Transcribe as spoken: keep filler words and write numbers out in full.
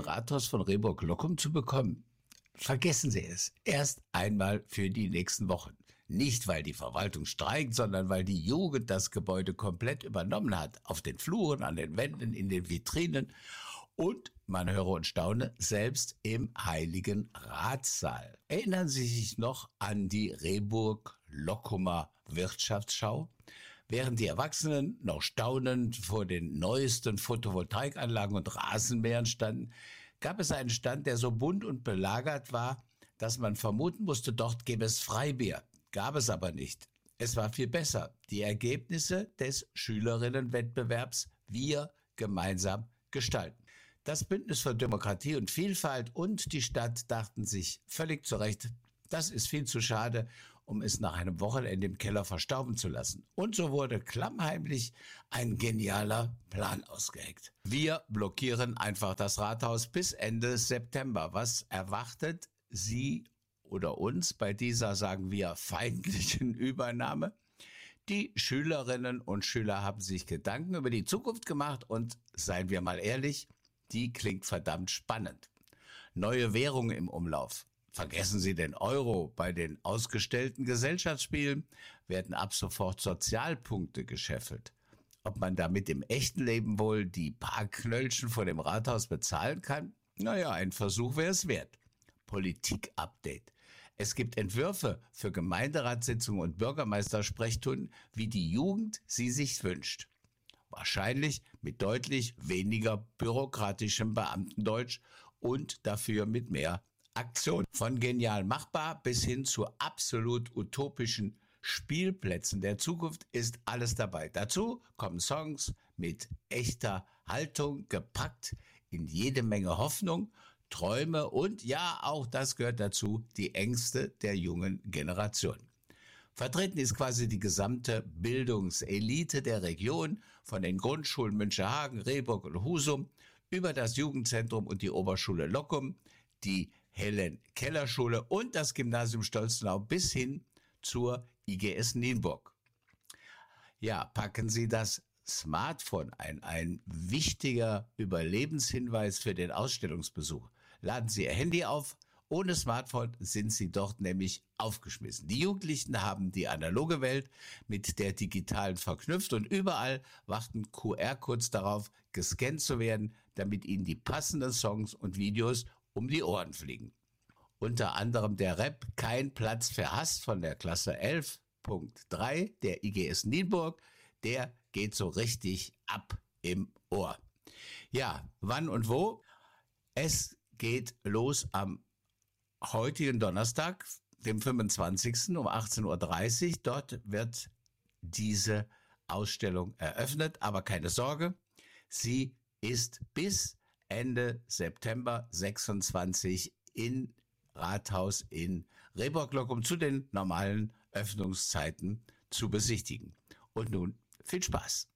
Rathaus von Rehburg-Lockum zu bekommen? Vergessen Sie es. Erst einmal für die nächsten Wochen. Nicht, weil die Verwaltung streikt, sondern weil die Jugend das Gebäude komplett übernommen hat. Auf den Fluren, an den Wänden, in den Vitrinen und, man höre und staune, selbst im Heiligen Ratssaal. Erinnern Sie sich noch an die Rehburg-Lockumer Wirtschaftsschau? Während die Erwachsenen noch staunend vor den neuesten Photovoltaikanlagen und Rasenmähern standen, gab es einen Stand, der so bunt und belagert war, dass man vermuten musste, dort gäbe es Freibier. Gab es aber nicht. Es war viel besser. Die Ergebnisse des Schülerinnenwettbewerbs Wir gemeinsam gestalten. Das Bündnis für Demokratie und Vielfalt und die Stadt dachten sich völlig zu Recht, das ist viel zu schade, um es nach einem Wochenende im Keller verstauben zu lassen. Und so wurde klammheimlich ein genialer Plan ausgeheckt. Wir blockieren einfach das Rathaus bis Ende September. Was erwartet Sie oder uns bei dieser, sagen wir, feindlichen Übernahme? Die Schülerinnen und Schüler haben sich Gedanken über die Zukunft gemacht und, seien wir mal ehrlich, die klingt verdammt spannend. Neue Währungen im Umlauf. Vergessen Sie den Euro. Bei den ausgestellten Gesellschaftsspielen werden ab sofort Sozialpunkte gescheffelt. Ob man damit im echten Leben wohl die paar Knöllchen vor dem Rathaus bezahlen kann? Naja, ein Versuch wäre es wert. Politik-Update. Es gibt Entwürfe für Gemeinderatssitzungen und Bürgermeistersprechstunden, wie die Jugend sie sich wünscht. Wahrscheinlich mit deutlich weniger bürokratischem Beamtendeutsch und dafür mit mehr Aktion. Von genial machbar bis hin zu absolut utopischen Spielplätzen der Zukunft ist alles dabei. Dazu kommen Songs mit echter Haltung, gepackt in jede Menge Hoffnung, Träume und ja, auch das gehört dazu, die Ängste der jungen Generation. Vertreten ist quasi die gesamte Bildungselite der Region, von den Grundschulen Münchehagen, Rehburg und Husum über das Jugendzentrum und die Oberschule Lockum, die Helen-Keller-Schule und das Gymnasium Stolzenau bis hin zur I G S Nienburg. Ja, packen Sie das Smartphone ein, ein wichtiger Überlebenshinweis für den Ausstellungsbesuch. Laden Sie Ihr Handy auf. Ohne Smartphone sind Sie dort nämlich aufgeschmissen. Die Jugendlichen haben die analoge Welt mit der digitalen verknüpft und überall warten Q R-Codes darauf, gescannt zu werden, damit ihnen die passenden Songs und Videos um die Ohren fliegen. Unter anderem der Rap Kein Platz für Hass von der Klasse elf Punkt drei der I G S Nienburg, der geht so richtig ab im Ohr. Ja, wann und wo? Es geht los am heutigen Donnerstag, dem fünfundzwanzigsten um achtzehn Uhr dreißig. Dort wird diese Ausstellung eröffnet, aber keine Sorge, sie ist bis Ende September sechsundzwanzig in Rathaus in Rehburg-Lockum zu den normalen Öffnungszeiten zu besichtigen. Und nun viel Spaß.